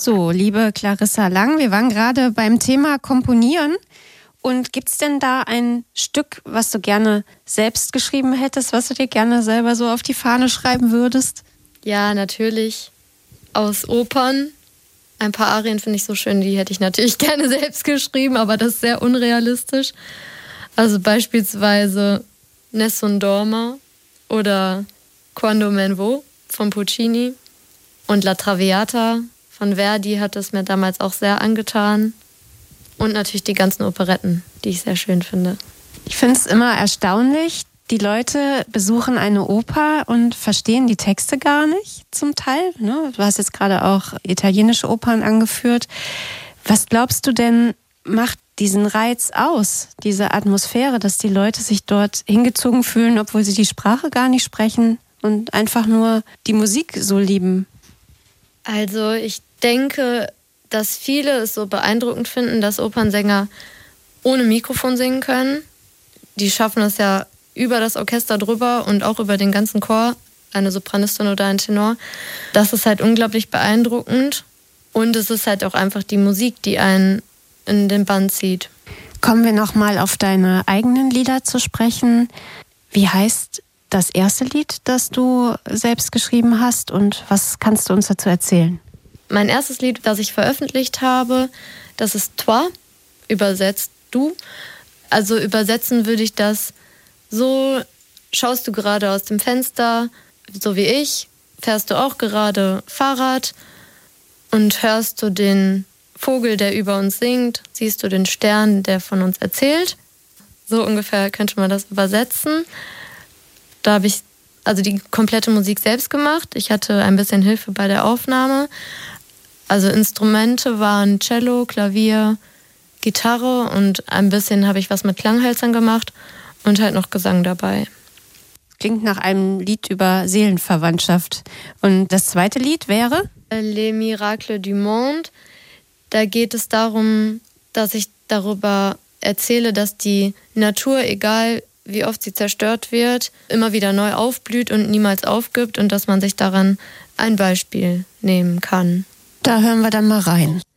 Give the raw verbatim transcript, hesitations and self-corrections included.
So, liebe Clarissa Lang, wir waren gerade beim Thema Komponieren. Und gibt's denn da ein Stück, was du gerne selbst geschrieben hättest, was du dir gerne selber so auf die Fahne schreiben würdest? Ja, natürlich. Aus Opern. Ein paar Arien finde ich so schön, die hätte ich natürlich gerne selbst geschrieben, aber das ist sehr unrealistisch. Also beispielsweise Nessun Dorma oder Quando men vo von Puccini und La Traviata von Verdi hat es mir damals auch sehr angetan. Und natürlich die ganzen Operetten, die ich sehr schön finde. Ich finde es immer erstaunlich, die Leute besuchen eine Oper und verstehen die Texte gar nicht zum Teil. Ne? Du hast jetzt gerade auch italienische Opern angeführt. Was glaubst du denn, macht diesen Reiz aus, diese Atmosphäre, dass die Leute sich dort hingezogen fühlen, obwohl sie die Sprache gar nicht sprechen und einfach nur die Musik so lieben? Also ich denke, dass viele es so beeindruckend finden, dass Opernsänger ohne Mikrofon singen können. Die schaffen es ja über das Orchester drüber und auch über den ganzen Chor, eine Sopranistin oder ein Tenor. Das ist halt unglaublich beeindruckend und es ist halt auch einfach die Musik, die einen in den Bann zieht. Kommen wir nochmal auf deine eigenen Lieder zu sprechen. Wie heißt das erste Lied, das du selbst geschrieben hast und was kannst du uns dazu erzählen? Mein erstes Lied, das ich veröffentlicht habe, das ist Toi, übersetzt du. Also übersetzen würde ich das so, schaust du gerade aus dem Fenster, so wie ich, fährst du auch gerade Fahrrad und hörst du den Vogel, der über uns singt, siehst du den Stern, der von uns erzählt. So ungefähr könnte man das übersetzen. Da habe ich also die komplette Musik selbst gemacht. Ich hatte ein bisschen Hilfe bei der Aufnahme. Also Instrumente waren Cello, Klavier, Gitarre und ein bisschen habe ich was mit Klanghölzern gemacht und halt noch Gesang dabei. Klingt nach einem Lied über Seelenverwandtschaft. Und das zweite Lied wäre? Les Miracles du Monde. Da geht es darum, dass ich darüber erzähle, dass die Natur, egal wie oft sie zerstört wird, immer wieder neu aufblüht und niemals aufgibt und dass man sich daran ein Beispiel nehmen kann. Da hören wir dann mal rein.